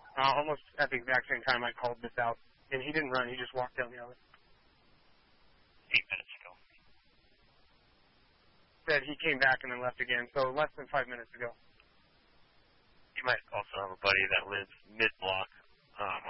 almost at the exact same time I called this out. And he didn't run. He just walked down the alley. 8 minutes ago. Said he came back and then left again, so less than 5 minutes ago. You might also have a buddy that lives mid-block